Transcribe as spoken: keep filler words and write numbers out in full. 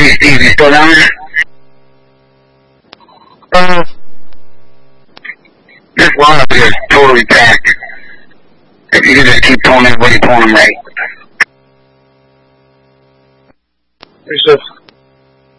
Hey Steve, you still down there? Uh, this line is totally packed. If you can just keep pulling everybody pulling them right. There's a